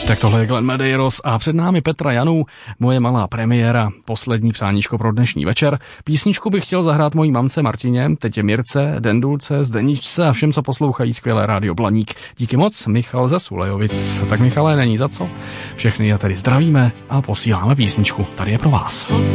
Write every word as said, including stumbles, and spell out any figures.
Tak tohle je Glenn Medeiros a před námi Petra Janů, moje malá premiéra, poslední přáníčko pro dnešní večer. Písničku bych chtěl zahrát mojí mamce Martině, tetě Mirce, Dendulce, Zdeničce a všem, co poslouchají skvělé rádio Blaník. Díky moc, Michal ze Sulejovic. Tak Michale, není za co. Všechny je tady zdravíme a posíláme písničku. Tady je pro vás.